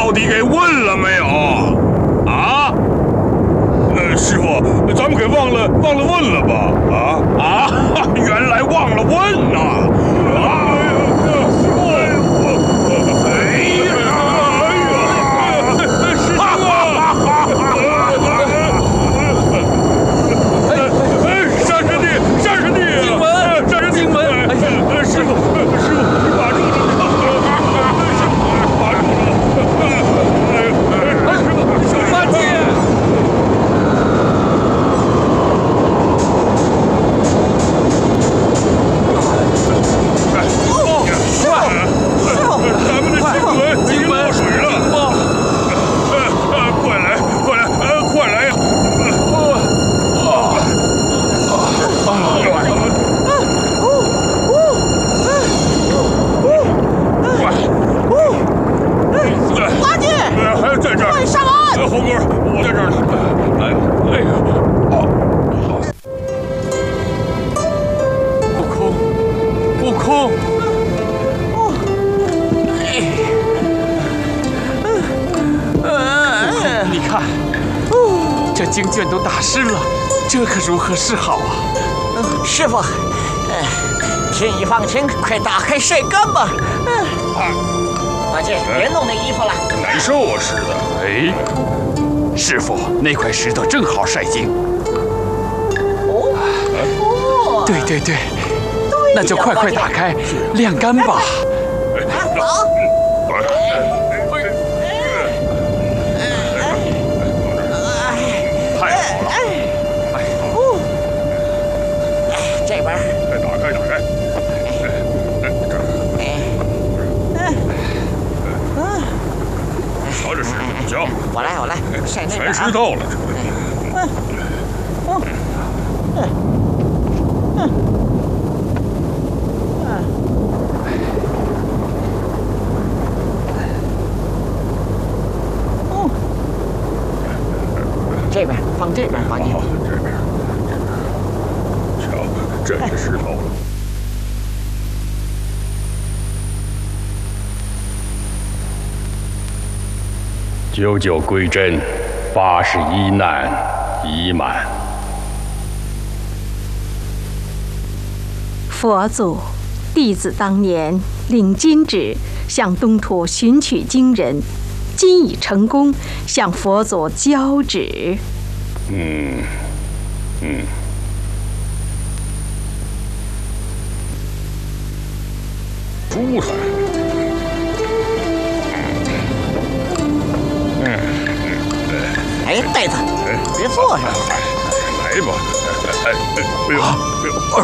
到底给问了没有？啊？师傅，咱们给忘了问了吧？原来忘了问呐！ 经卷都打湿了，这可如何是好啊！ 师傅，天一放晴，快打开晒干吧。八戒，别弄那衣服了， 难受啊，湿的。 哎，师傅，那块石头正好晒经。对，那就快打开，晾干吧。 好。这边， 打开。瞧这石头，瞧， 我来，晒那边全湿透了。 这边放这边，八戒。 这边。瞧，这也湿透了。99归真，81难已满。 佛祖，弟子当年领金旨向东土寻取经人，今已成功，向佛祖交旨。 出来。 哎，袋子，别坐上。 来吧。哎呦。